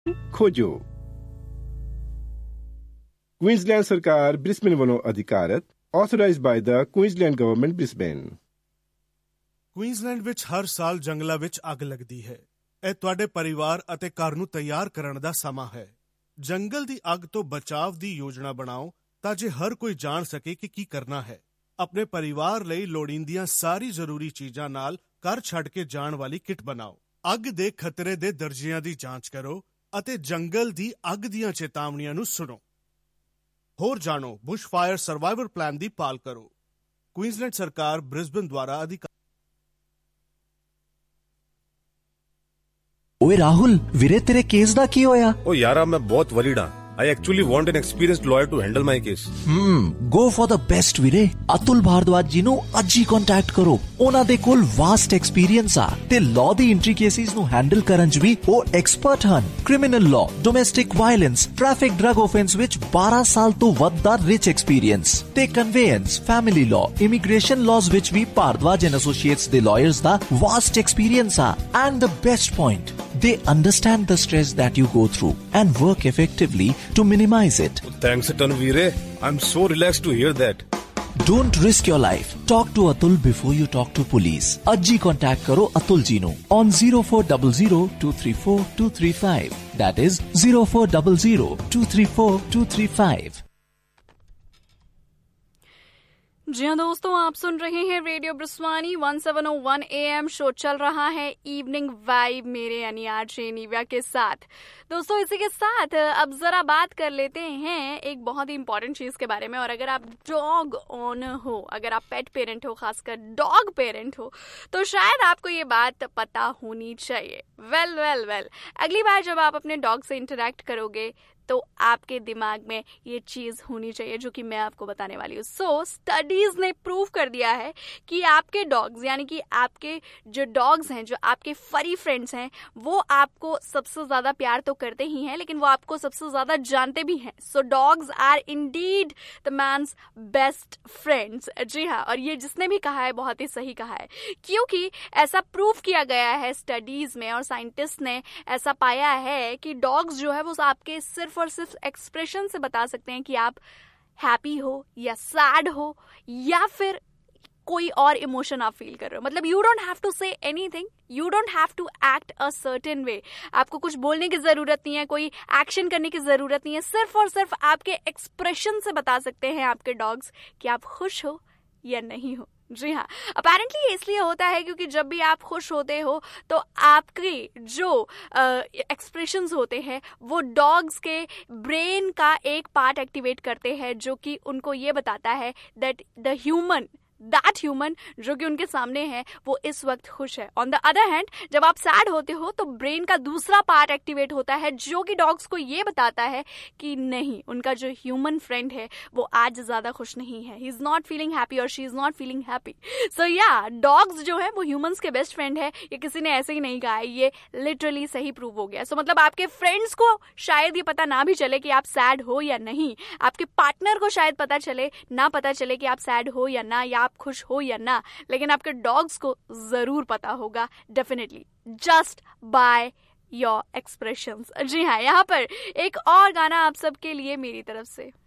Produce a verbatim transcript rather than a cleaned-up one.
खोजो। क्वींसलैंड सरकार ब्रिस्बेन ਵੱਲੋਂ ਅਧਿਕਾਰਤ authorized by the Queensland Government Brisbane। Queensland ਵਿੱਚ ਹਰ ਸਾਲ ਜੰਗਲਾਂ ਵਿੱਚ ਅੱਗ ਲੱਗਦੀ ਹੈ। ਇਹ ਤੁਹਾਡੇ ਪਰਿਵਾਰ ਅਤੇ ਘਰ ਨੂੰ ਤਿਆਰ ਕਰਨ ਦਾ ਸਮਾਂ ਹੈ। ਜੰਗਲ ਦੀ ਅੱਗ ਤੋਂ ਬਚਾਅ ਦੀ ਯੋਜਨਾ ਬਣਾਓ ਤਾਂ ਜੇ ਹਰ ਕੋਈ ਜਾਣ ਸਕੇ ਕਿ ਕੀ ਕਰਨਾ ਹੈ। ਆਪਣੇ ਪਰਿਵਾਰ ਲਈ ਲੋੜੀਂਦੀਆਂ ਸਾਰੀ ਜ਼ਰੂਰੀ ਚੀਜ਼ਾਂ ਨਾਲ ਘਰ ਛੱਡ ਕੇ ਜਾਣ ਵਾਲੀ ਕਿੱਟ ਬਣਾਓ। ਅੱਗ ਦੇ ਖਤਰੇ ਦੇ ਦਰਜਿਆਂ ਦੀ ਜਾਂਚ ਕਰੋ ਅਤੇ ਜੰਗਲ ਦੀ ਅੱਗ ਦੀਆਂ ਚੇਤਾਵਨੀਆਂ ਨੂੰ ਸੁਣੋ। ਹੋਰ ਜਾਣੋ, ਬੁਸ਼ ਫਾਇਰ ਸਰਵਾਈਵਲ ਪਲਾਨ ਦੀ ਪਾਲ ਕਰੋ। ਕੁਈਨਜ਼ਲੈਂਡ ਸਰਕਾਰ ਬ੍ਰਿਸਬਨ ਦੁਆਰਾ ਅਧਿਕਾਰ। ਓਏ ਰਾਹੁਲ ਵੀਰੇ ਤੇਰੇ ਕੇਸ ਦਾ ਕੀ ਹੋਇਆ? ਓ ਯਾਰਾ ਮੈਂ ਬਹੁਤ ਵਰੀਡ ਹਾਂ। I actually want an experienced lawyer to handle my case. Hmm, go for the best ਵੀਰੇ। ਅਤੁਲ ਭਾਰਦਵਾਜ ਜੀ ਨੂੰ ਅੱਜ ਹੀ ਕੰਟੈਕਟ ਕਰੋ। ਉਹਨਾਂ ਦੇ ਕੋਲ ਵਾਸਟ ਐਕਸਪੀਰੀਅੰਸ ਆ ਤੇ ਲਾਅ ਦੀ ਇੰਟ੍ਰਿਕੇਸੀਜ਼ ਨੂੰ ਹੈਂਡਲ ਕਰਨ 'ਚ ਵੀ ਉਹ ਐਕਸਪਰਟ ਹਨ। Criminal law, domestic violence, traffic drug offence ਵਿੱਚ ਬਾਰਾਂ ਸਾਲ ਤੋਂ ਵੱਧ ਦਾ ਰਿਚ ਐਕਸਪੀਰੀਅੰਸ ਤੇ ਕਨਵੇਅੰਸ, ਫੈਮਿਲੀ ਲਾਅ, ਇਮੀਗ੍ਰੇਸ਼ਨ ਲਾਜ਼ ਵਿੱਚ ਵੀ ਭਾਰਦਵਾਜ ਐਂਡ ਐਸੋਸੀਏਟਸ ਦੇ ਲਾਇਰਸ ਦਾ ਵਾਸਟ ਐਕਸਪੀਰੀਅੰਸ ਆ। And the best point, they understand the stress that you go through and work effectively to minimize it. Thanks a ton, Veere. I'm so relaxed to hear that. Don't risk your life. Talk to Atul before you talk to police. Ajji contact karo Atul ji nu on zero four zero zero two three four two three five. That is zero four zero zero two three four two three five. जी हाँ दोस्तों, आप सुन रहे हैं radio ब्रिस्वानी सत्रह सौ एक A M. Show चल रहा है इवनिंग वाइब मेरे यानी आरजे निव्या के साथ। दोस्तों इसी के साथ अब जरा बात कर लेते हैं एक बहुत ही इंपॉर्टेंट चीज के बारे में। और अगर आप डॉग ओनर हो, अगर आप पेट पेरेंट हो, खासकर डॉग पेरेंट हो, तो शायद आपको ये बात पता होनी चाहिए। वेल वेल वेल अगली बार जब आप अपने डॉग से इंटरेक्ट करोगे तो आपके दिमाग में ये चीज होनी चाहिए जो कि मैं आपको बताने वाली हूँ। सो स्टडीज ने प्रूव कर दिया है कि आपके डॉग्स यानी कि आपके जो डॉग्स हैं, जो आपके फरी फ्रेंड्स हैं, वो आपको सबसे ज्यादा प्यार तो करते ही हैं, लेकिन वो आपको सबसे ज्यादा जानते भी हैं। सो dogs are Indeed the mains best friends. जी हाँ, और ये जिसने भी कहा है बहुत ही सही कहा है, क्योंकि ऐसा प्रूव किया गया है स्टडीज में और साइंटिस्ट ने ऐसा पाया है कि डॉग्स जो है वो आपके सिर्फ और सिर्फ एक्सप्रेशन से बता सकते हैं कि आप हैप्पी हो या सैड हो या फिर कोई और इमोशन आप फील कर रहे हो। मतलब you don't have to say anything, you don't have to act a certain way. आपको कुछ बोलने की जरूरत नहीं है, कोई एक्शन करने की जरूरत नहीं है। सिर्फ और सिर्फ आपके एक्सप्रेशन से बता सकते हैं आपके डॉग्स कि आप खुश हो या नहीं हो। जी हाँ, अपेरेंटली ये इसलिए होता है क्योंकि जब भी आप खुश होते हो तो आपके जो एक्सप्रेशंस uh, होते हैं वो डॉग्स के ब्रेन का एक पार्ट एक्टिवेट करते हैं जो कि उनको ये बताता है that the human that human जो कि उनके सामने है वो इस वक्त खुश है। ऑन द अदर हैंड जब आप सैड होते हो तो ब्रेन का दूसरा पार्ट एक्टिवेट होता है जो कि डॉग्स को ये बताता है कि नहीं, उनका जो ह्यूमन फ्रेंड है वो आज ज्यादा खुश नहीं है, he is not feeling happy और she is not feeling happy. सो या डॉग्स जो है वो ह्यूमंस के बेस्ट फ्रेंड है। ये किसी ने ऐसे ही नहीं कहा है, ये लिटरली सही प्रूव हो गया। सो so, मतलब आपके फ्रेंड्स को शायद ये पता ना भी चले कि आप सैड हो या नहीं, आपके पार्टनर को शायद पता चले ना पता चले कि आप सैड हो या ना, या खुश हो या ना, लेकिन आपके डॉग्स को जरूर पता होगा definitely, just by your expressions. जी हाँ, यहाँ पर एक और गाना आप सबके लिए मेरी तरफ से।